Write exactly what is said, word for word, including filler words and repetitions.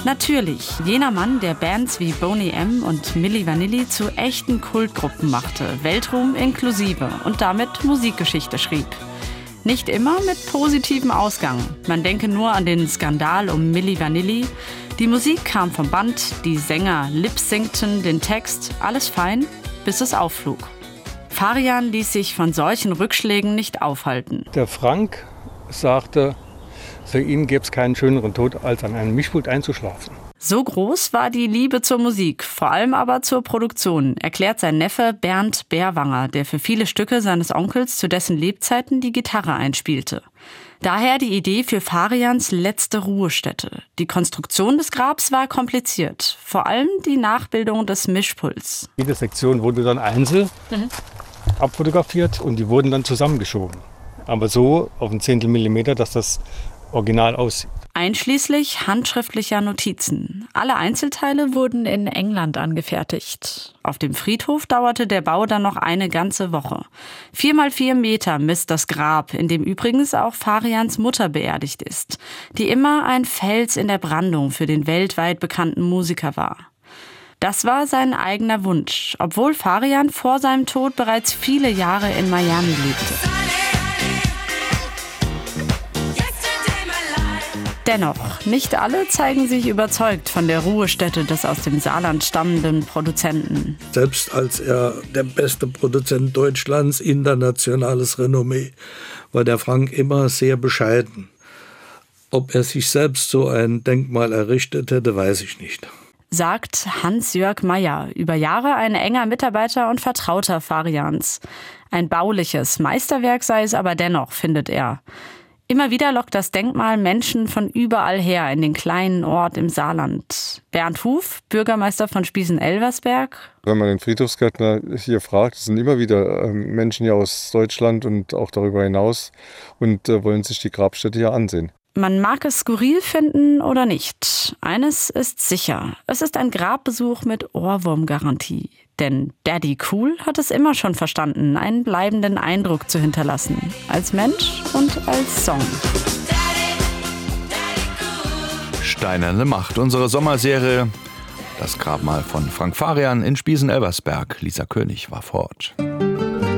Natürlich, jener Mann, der Bands wie Boney M. und Milli Vanilli zu echten Kultgruppen machte, Weltruhm inklusive und damit Musikgeschichte schrieb. Nicht immer mit positivem Ausgang. Man denke nur an den Skandal um Milli Vanilli. Die Musik kam vom Band, die Sänger lip-synkten den Text, alles fein, bis es aufflog. Farian ließ sich von solchen Rückschlägen nicht aufhalten. Der Frank sagte, für ihn gäbe es keinen schöneren Tod, als an einem Mischpult einzuschlafen. So groß war die Liebe zur Musik, vor allem aber zur Produktion, erklärt sein Neffe Bernd Bärwanger, der für viele Stücke seines Onkels zu dessen Lebzeiten die Gitarre einspielte. Daher die Idee für Farians letzte Ruhestätte. Die Konstruktion des Grabs war kompliziert, vor allem die Nachbildung des Mischpults. Jede Sektion wurde dann einzeln mhm. abfotografiert und die wurden dann zusammengeschoben. Aber so auf einen Zehntel Millimeter, dass das original aussieht. Einschließlich handschriftlicher Notizen. Alle Einzelteile wurden in England angefertigt. Auf dem Friedhof dauerte der Bau dann noch eine ganze Woche. Vier mal vier Meter misst das Grab, in dem übrigens auch Farians Mutter beerdigt ist, die immer ein Fels in der Brandung für den weltweit bekannten Musiker war. Das war sein eigener Wunsch, obwohl Farian vor seinem Tod bereits viele Jahre in Miami lebte. Dennoch, nicht alle zeigen sich überzeugt von der Ruhestätte des aus dem Saarland stammenden Produzenten. Selbst als er der beste Produzent Deutschlands, internationales Renommee, war der Frank immer sehr bescheiden. Ob er sich selbst so ein Denkmal errichtet hätte, weiß ich nicht. Sagt Hans-Jörg Meyer, über Jahre ein enger Mitarbeiter und Vertrauter Farians. Ein bauliches Meisterwerk sei es aber dennoch, findet er. Immer wieder lockt das Denkmal Menschen von überall her in den kleinen Ort im Saarland. Bernd Huf, Bürgermeister von Spießen-Elversberg. Wenn man den Friedhofsgärtner hier fragt, es sind immer wieder ähm, Menschen hier aus Deutschland und auch darüber hinaus und äh, wollen sich die Grabstätte hier ansehen. Man mag es skurril finden oder nicht. Eines ist sicher, es ist ein Grabbesuch mit Ohrwurmgarantie. Denn Daddy Cool hat es immer schon verstanden, einen bleibenden Eindruck zu hinterlassen. Als Mensch und als Song. Steinerne Macht, unsere Sommerserie. Das Grabmal von Frank Farian in Spießen-Elversberg. Lisa König war vor Ort.